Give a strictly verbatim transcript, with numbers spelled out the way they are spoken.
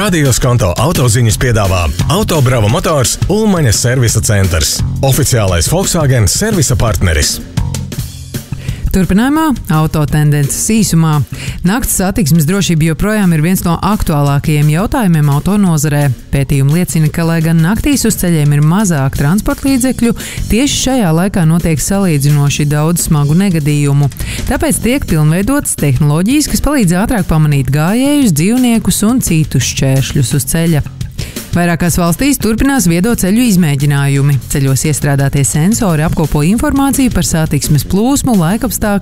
Radio Skanto autoziņas piedāvā Autobrava motors Ulmaņa servisa centrs. Oficiālais Volkswagen servisa partneris. Turpinājumā autotendences īsumā. Nakts satiksmes drošība joprojām ir viens no aktuālākajiem jautājumiem autonozarē. Pētījumi liecina, ka, lai gan naktīs uz ceļiem ir mazāk transporta līdzekļu, tieši šajā laikā notiek salīdzinoši daudz smagu negadījumu. Tāpēc tiek pilnveidotas tehnoloģijas, kas palīdz ātrāk pamanīt gājējus, dzīvniekus un citus šķēršļus uz ceļa. Vairākās valstīs turpinās viedo ceļu izmēģinājumi. Ceļos iestrādātie sensori apkopo informāciju par satiksmes plūsmu, laikapstākļiem